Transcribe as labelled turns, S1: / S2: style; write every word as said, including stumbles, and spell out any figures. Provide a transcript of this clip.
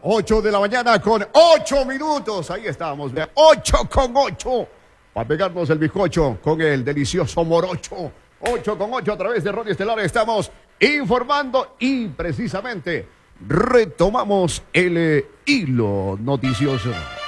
S1: ocho de la mañana con ocho minutos. Ahí estamos, vean, ocho con ocho. Para pegarnos el bizcocho con el delicioso morocho. ocho con ocho a través de Radio Estelar estamos informando y precisamente retomamos el eh, hilo noticioso.